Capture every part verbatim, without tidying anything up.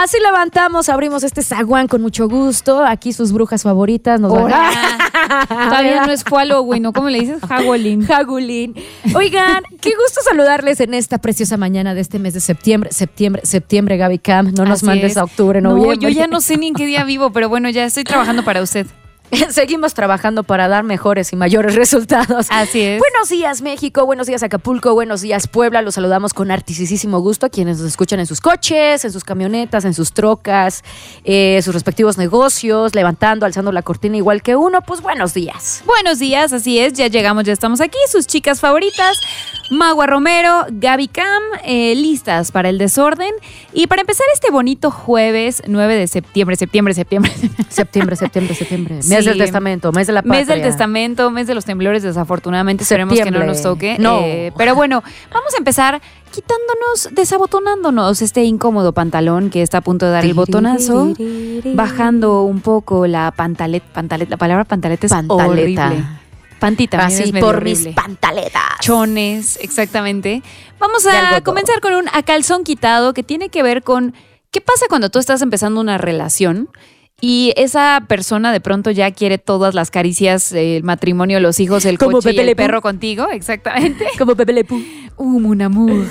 Así levantamos, abrimos este zaguán con mucho gusto. Aquí sus brujas favoritas nos van a... Todavía no es Halloween, ¿no? ¿Cómo le dices? Hagolín. Hagolín. Oigan, qué gusto saludarles en esta preciosa mañana de este mes de septiembre. Septiembre, septiembre, Gaby Cam. No nos Así mandes es. a octubre, noviembre. No, yo ya no sé ni en qué día vivo, pero bueno, ya estoy trabajando para usted. Seguimos trabajando para dar mejores y mayores resultados. Así es. Buenos días, México. Buenos días, Acapulco. Buenos días, Puebla. Los saludamos con artisísimo gusto a quienes nos escuchan en sus coches, en sus camionetas, en sus trocas, eh, sus respectivos negocios, levantando, alzando la cortina igual que uno. Pues buenos días. Buenos días, así es. Ya llegamos, ya estamos aquí. Sus chicas favoritas, Magua Romero, Gaby Cam, eh, listas para el desorden. Y para empezar este bonito jueves nueve de septiembre, septiembre, septiembre. Septiembre, septiembre, septiembre. Sí. Mes del testamento, mes de la patria. Mes del testamento, mes de los temblores, desafortunadamente esperemos que no nos toque. No. Eh, pero bueno, vamos a empezar quitándonos, desabotonándonos este incómodo pantalón que está a punto de dar el botonazo, bajando un poco la pantaleta, pantaleta, la palabra pantaleta es Pantaleta. horrible. Pantita, así es medio por horrible. mis pantaletas. Chones, exactamente. Vamos De a algodón. comenzar con un a calzón quitado que tiene que ver con qué pasa cuando tú estás empezando una relación y esa persona de pronto ya quiere todas las caricias, el matrimonio, los hijos, el Como coche y Pepe el Le Pew. perro contigo, exactamente. Como Pepe Le Pew. Uh, mon amour.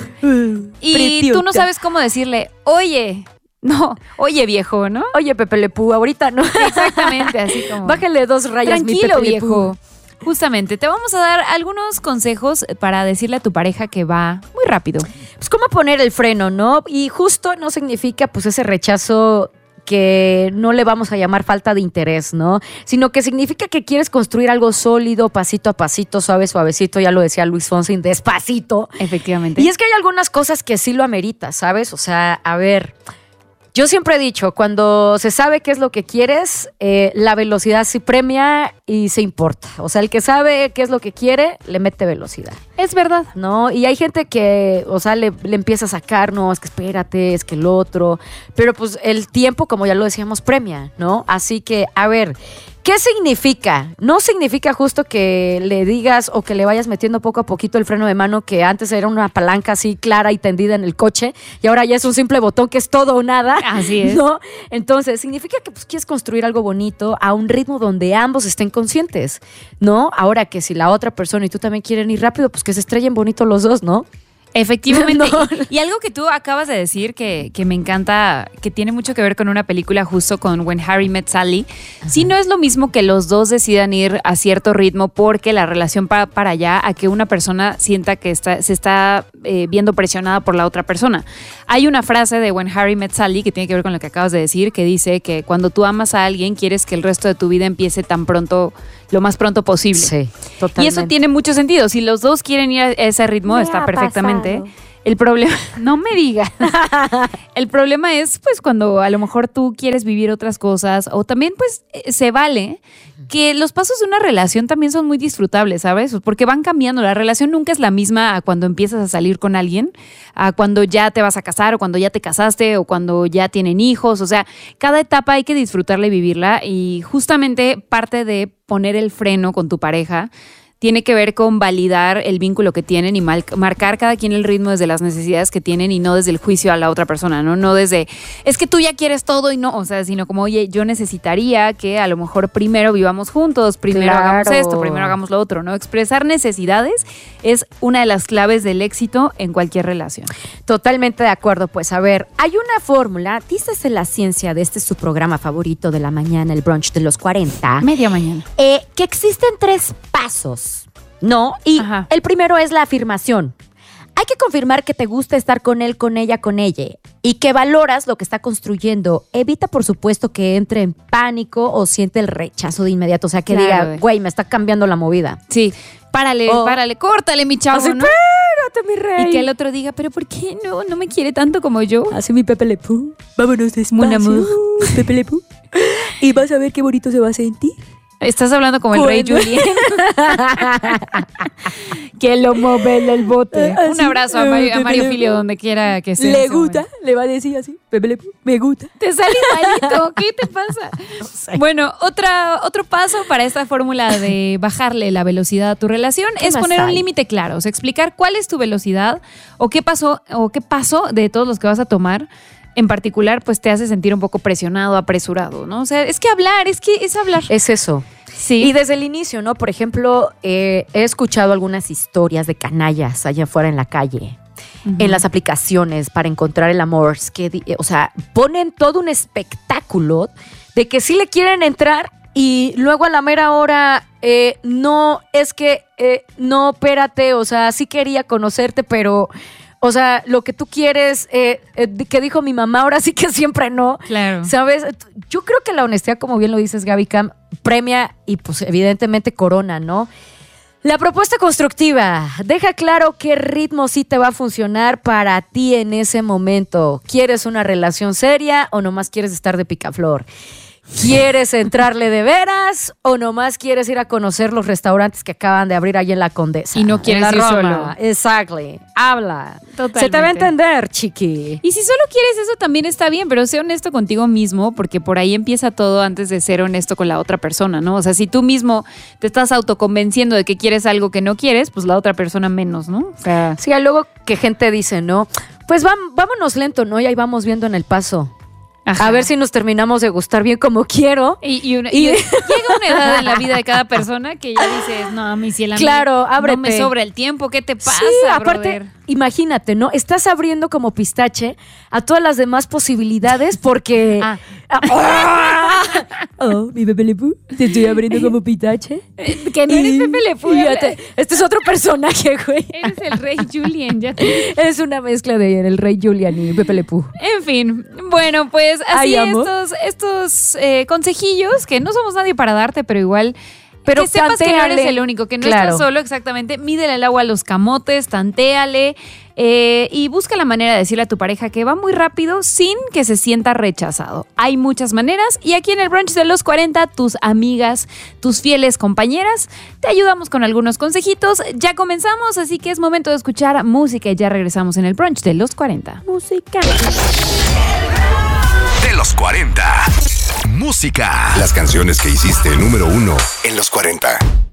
Y tú no sabes cómo decirle, oye, no, oye viejo, ¿no? Oye, Pepe Le Pew, ahorita no. Exactamente, así como. Bájale dos rayas, mi Tranquilo, Pepe Le Pew. viejo. Justamente, te vamos a dar algunos consejos para decirle a tu pareja que va muy rápido. Pues cómo poner el freno, ¿no? Y justo no significa pues ese rechazo que no le vamos a llamar falta de interés, ¿no? Sino que significa que quieres construir algo sólido, pasito a pasito, suave, suavecito, ya lo decía Luis Fonsi, despacito. Efectivamente. Y es que hay algunas cosas que sí lo ameritas, ¿sabes? O sea, a ver, yo siempre he dicho, cuando se sabe qué es lo que quieres, eh, la velocidad sí premia y se importa. O sea, el que sabe qué es lo que quiere, le mete velocidad. Es verdad. ¿No? Y hay gente que, o sea, le, le empieza a sacar, no, es que espérate, es que el otro. Pero pues el tiempo, como ya lo decíamos, premia, ¿no? Así que, a ver, ¿qué significa? No significa justo que le digas o que le vayas metiendo poco a poquito el freno de mano, que antes era una palanca así clara y tendida en el coche y ahora ya es un simple botón que es todo o nada. Así es. ¿No? Entonces, significa que pues, quieres construir algo bonito a un ritmo donde ambos estén conscientes, ¿no? Ahora que si la otra persona y tú también quieren ir rápido, pues que se estrellen bonito los dos, ¿no? Efectivamente. No. Y, y algo que tú acabas de decir que, que me encanta, que tiene mucho que ver con una película justo con When Harry Met Sally, sí no es lo mismo que los dos decidan ir a cierto ritmo porque la relación va para allá a que una persona sienta que está, se está eh, viendo presionada por la otra persona. Hay una frase de When Harry Met Sally que tiene que ver con lo que acabas de decir, que dice que cuando tú amas a alguien quieres que el resto de tu vida empiece tan pronto, lo más pronto posible. Sí, totalmente. Y eso tiene mucho sentido. Si los dos quieren ir a ese ritmo, Me está ha perfectamente. pasado. El problema, no me digas. El problema es, pues, cuando a lo mejor tú quieres vivir otras cosas o también, pues, eh, se vale que los pasos de una relación también son muy disfrutables, ¿sabes? Porque van cambiando. La relación nunca es la misma a cuando empiezas a salir con alguien, a cuando ya te vas a casar o cuando ya te casaste o cuando ya tienen hijos. O sea, cada etapa hay que disfrutarla y vivirla y justamente parte de poner el freno con tu pareja tiene que ver con validar el vínculo que tienen y mal, marcar cada quien el ritmo desde las necesidades que tienen y no desde el juicio a la otra persona, ¿no? No desde, es que tú ya quieres todo y no, o sea, sino como, oye, yo necesitaría que a lo mejor primero vivamos juntos, primero Claro. hagamos esto, primero hagamos lo otro, ¿no? Expresar necesidades es una de las claves del éxito en cualquier relación. Totalmente de acuerdo. Pues a ver, hay una fórmula, dícese la ciencia de este su programa favorito de la mañana, el brunch de los cuarenta, Media mañana. eh, que existen tres pasos, ¿no? Y Ajá. el primero es la afirmación. Hay que confirmar que te gusta estar con él, con ella, con ella y que valoras lo que está construyendo. Evita, por supuesto, que entre en pánico o siente el rechazo de inmediato. O sea, que Claro. diga, güey, me está cambiando la movida. Sí, párale, O- párale, córtale, mi chavo, Así, ¿no? espérate, mi rey. Y que el otro diga, pero ¿por qué no? No me quiere tanto como yo. Así mi Pepe Le Pew. Vámonos despacio, Mon amour. Pepe Le Pew. Y vas a ver qué bonito se va a sentir. Estás hablando como el rey Bueno. Julien. Que lo mueve el bote. Así, Un abrazo a Mario, a Pepe Mario Le Filio Pew. donde quiera que esté. en Le ese gusta, momento. le va a decir así, Pepe Le Pew, me gusta. Te sale igualito. ¿Qué te pasa? Bueno, otra, otro paso para esta fórmula de bajarle la velocidad a tu relación ¿Qué es más poner un hay? límite claro. O sea, explicar cuál es tu velocidad o qué pasó o qué paso de todos los que vas a tomar en particular, pues te hace sentir un poco presionado, apresurado, ¿no? O sea, es que hablar, es que es hablar. Es eso. Sí. Y desde el inicio, ¿no? Por ejemplo, eh, he escuchado algunas historias de canallas allá afuera en la calle, uh-huh. en las aplicaciones para encontrar el amor, que, o sea, ponen todo un espectáculo de que sí le quieren entrar y luego a la mera hora, eh, no, es que, eh, no, espérate, o sea, sí quería conocerte, pero... O sea, lo que tú quieres, eh, eh, que dijo mi mamá, ahora sí que siempre no. Claro. ¿Sabes? Yo creo que la honestidad, como bien lo dices, Gaby Cam, premia y pues evidentemente corona, ¿no? La propuesta constructiva. Deja claro qué ritmo sí te va a funcionar para ti en ese momento. ¿Quieres una relación seria o nomás quieres estar de picaflor? ¿Quieres entrarle de veras o nomás quieres ir a conocer los restaurantes que acaban de abrir ahí en la Condesa? Y no quieres ir solo. Exactly. Habla. Totalmente. Se te va a entender, chiqui. Y si solo quieres eso también está bien, pero sé honesto contigo mismo, porque por ahí empieza todo antes de ser honesto con la otra persona, ¿no? O sea, si tú mismo te estás autoconvenciendo de que quieres algo que no quieres, pues la otra persona menos, ¿no? O sea, sí, luego que gente dice, ¿no? Pues vam- vámonos lento, ¿no? Y ahí vamos viendo en el paso. Ajá. A ver si nos terminamos de gustar bien como quiero. Y, y, una, y, y llega una edad en la vida de cada persona que ya dices, no, mi cielo, claro, ábrete. No me sobra el tiempo, ¿qué te pasa, sí, aparte, brother? Imagínate, ¿no? Estás abriendo como pistache a todas las demás posibilidades porque... ah. Oh, mi Pepe Le Pew, te estoy abriendo como pistache. Que no eres Pepe Le Pew. Fíjate, este es otro personaje, güey. Eres el Rey Julian, ya te... Es una mezcla de el Rey Julian y Pepe Le Pew. En fin, bueno, pues así estos, estos eh, consejillos que no somos nadie para darte, pero igual... Pero que sepas tantéale. Que no eres el único, que no claro. estás solo, exactamente. Mídele el agua a los camotes, tantéale eh, y busca la manera de decirle a tu pareja que va muy rápido sin que se sienta rechazado. Hay muchas maneras y aquí en el brunch de los cuarenta, tus amigas, tus fieles compañeras, te ayudamos con algunos consejitos. Ya comenzamos, así que es momento de escuchar música y ya regresamos en el brunch de los cuarenta. Música. De los cuarenta. Música. Las canciones que hiciste número uno en los cuarenta.